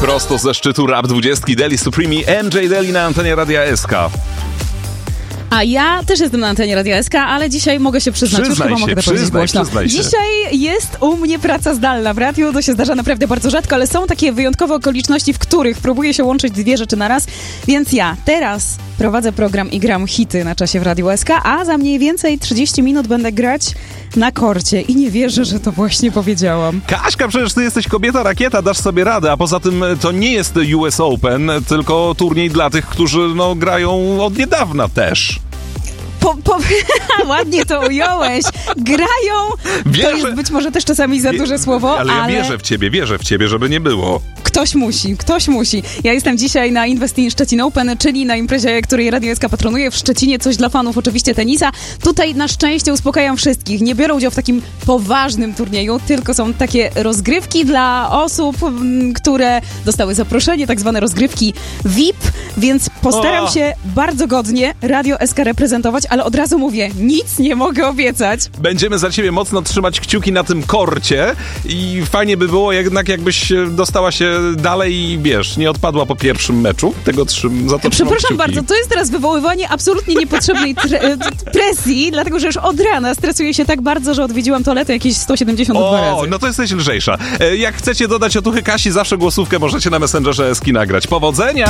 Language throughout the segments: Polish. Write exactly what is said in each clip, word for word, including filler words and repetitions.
Prosto ze szczytu Rap dwudziestki Daily Supreme i M J Daily na antenie Radia S K. A ja też jestem na antenie Radia S K, ale dzisiaj mogę się przyznać, Przyznaj już chyba się, mogę to powiedzieć głośno. przyznaj się. Dzisiaj jest u mnie praca zdalna w radiu, to się zdarza naprawdę bardzo rzadko, ale są takie wyjątkowe okoliczności, w których próbuję się łączyć dwie rzeczy na raz, więc ja teraz prowadzę program i gram hity na czasie w Radiu S K, a za mniej więcej trzydzieści minut będę grać na korcie i nie wierzę, że to właśnie powiedziałam. Kaśka, przecież ty jesteś kobieta rakieta, dasz sobie radę, a poza tym to nie jest U S Open, tylko turniej dla tych, którzy no grają od niedawna też. Po, po, ładnie to ująłeś. Grają, Wierzę, to jest być może też czasami za duże słowo, ale... ale... ja wierzę w ciebie, wierzę w ciebie, żeby nie było. Ktoś musi, ktoś musi. Ja jestem dzisiaj na Invest in Szczecin Open, czyli na imprezie, której Radio S K patronuje w Szczecinie. Coś dla fanów oczywiście tenisa. Tutaj na szczęście uspokajam wszystkich. Nie biorę udziału w takim poważnym turnieju, tylko są takie rozgrywki dla osób, m, które dostały zaproszenie, tak zwane rozgrywki V I P, więc postaram o. się bardzo godnie Radio S K reprezentować, ale od razu mówię, nic nie mogę obiecać. Będziemy za ciebie mocno trzymać kciuki na tym korcie i fajnie by było jednak, jakbyś dostała się dalej i wiesz, nie odpadła po pierwszym meczu. Tego trzym, za to Przepraszam bardzo, to jest teraz wywoływanie absolutnie niepotrzebnej tre- presji, dlatego że już od rana stresuję się tak bardzo, że odwiedziłam toaletę jakieś sto siedemdziesiąt dwa razy. O, no to jesteś lżejsza. E, Jak chcecie dodać otuchy Kasi, zawsze głosówkę możecie na Messengerze Eski nagrać. Powodzenia!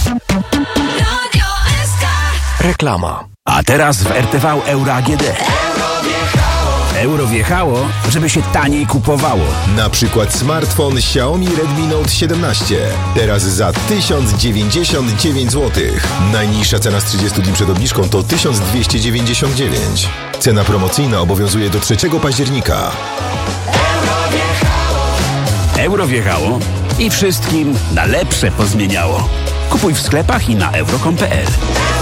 Reklama. A teraz w R T V Euro A G D. Euro wjechało, żeby się taniej kupowało. Na przykład smartfon Xiaomi Redmi Note siedemnaście. Teraz za tysiąc dziewięćdziesiąt dziewięć złotych. Najniższa cena z trzydziestu dni przed obniżką to tysiąc dwieście dziewięćdziesiąt dziewięć. Cena promocyjna obowiązuje do trzeciego października. Euro wjechało i wszystkim na lepsze pozmieniało. Kupuj w sklepach i na euro kropka com kropka p l.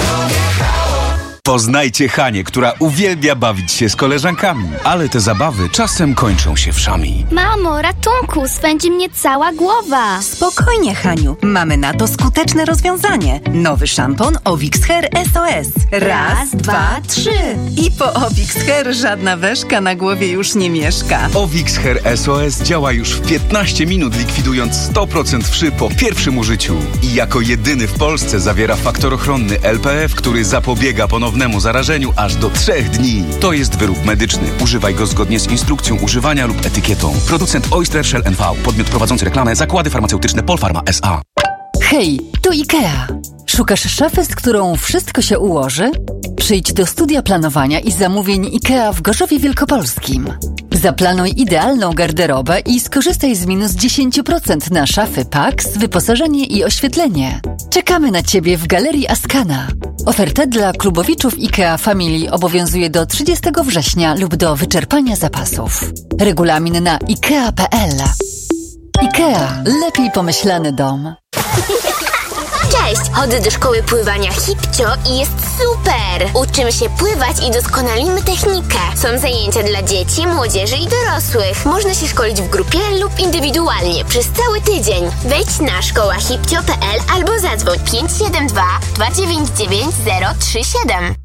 Poznajcie Hanię, która uwielbia bawić się z koleżankami, ale te zabawy czasem kończą się wszami. Mamo, ratunku, swędzi mnie cała głowa. Spokojnie, Haniu. Mamy na to skuteczne rozwiązanie. Nowy szampon Ovix Hair S O S. Raz, dwa, trzy. I po Ovix Hair żadna weszka na głowie już nie mieszka. Ovix Hair S O S działa już w piętnaście minut, likwidując sto procent wszy po pierwszym użyciu. I jako jedyny w Polsce zawiera faktor ochronny L P F, który zapobiega ponownemu zarażeniu aż do trzech dni. To jest wyrób medyczny. Używaj go zgodnie z instrukcją używania lub etykietą. Producent Oyster Shell N V. Podmiot prowadzący reklamę Zakłady Farmaceutyczne Polpharma S A. Hej, tu IKEA. Szukasz szafy, z którą wszystko się ułoży? Przyjdź do studia planowania i zamówień IKEA w Gorzowie Wielkopolskim. Zaplanuj idealną garderobę i skorzystaj z minus dziesięć procent na szafy Pax, wyposażenie i oświetlenie. Czekamy na Ciebie w Galerii Askana. Oferta dla klubowiczów IKEA Family obowiązuje do trzydziestego września lub do wyczerpania zapasów. Regulamin na ikea kropka p l. IKEA. Lepiej pomyślany dom. Cześć! Chodzę do szkoły pływania Hipcio i jest super! Uczymy się pływać i doskonalimy technikę. Są zajęcia dla dzieci, młodzieży i dorosłych. Można się szkolić w grupie lub indywidualnie przez cały tydzień. Wejdź na szkoła hipcio kropka p l albo zadzwoń pięć siedem dwa, dwa dziewięć dziewięć zero trzy siedem.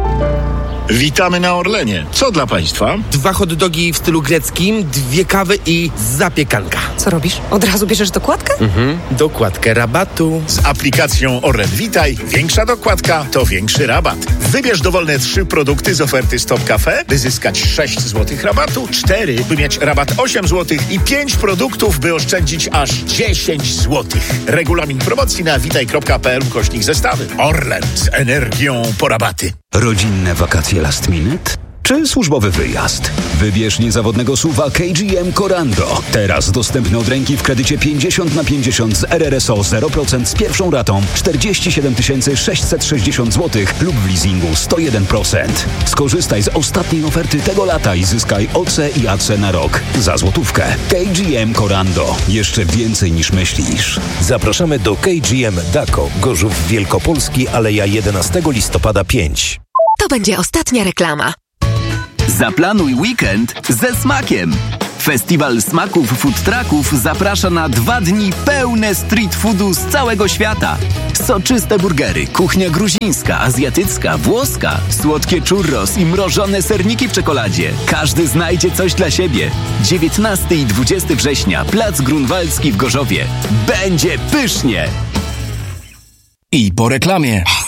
Witamy na Orlenie. Co dla Państwa? Dwa hot dogi w stylu greckim, dwie kawy i zapiekanka. Co robisz? Od razu bierzesz dokładkę? Mhm. Dokładkę rabatu. Z aplikacją Orlen Witaj większa dokładka to większy rabat. Wybierz dowolne trzy produkty z oferty Stop Cafe, by zyskać sześć złotych rabatu, cztery, by mieć rabat osiem złotych i pięć produktów, by oszczędzić aż dziesięć złotych. Regulamin promocji na witaj kropka p l ukośnik zestawy. Orlen z energią po rabaty. Rodzinne wakacje last minute? Czy służbowy wyjazd? Wybierz niezawodnego suwa K G M Corando. Teraz dostępny od ręki w kredycie pięćdziesiąt na pięćdziesiąt z R R S O zero procent z pierwszą ratą czterdzieści siedem tysięcy sześćset sześćdziesiąt złotych lub w leasingu sto jeden procent. Skorzystaj z ostatniej oferty tego lata i zyskaj O C i A C na rok za złotówkę. K G M Corando. Jeszcze więcej niż myślisz. Zapraszamy do K G M Daco, Gorzów Wielkopolski, Aleja jedenastego listopada pięć. To będzie ostatnia reklama. Zaplanuj weekend ze smakiem. Festiwal Smaków Food Trucków zaprasza na dwa dni pełne street foodu z całego świata. Soczyste burgery, kuchnia gruzińska, azjatycka, włoska, słodkie churros i mrożone serniki w czekoladzie. Każdy znajdzie coś dla siebie. dziewiętnastego i dwudziestego września, Plac Grunwaldzki w Gorzowie. Będzie pysznie! I po reklamie.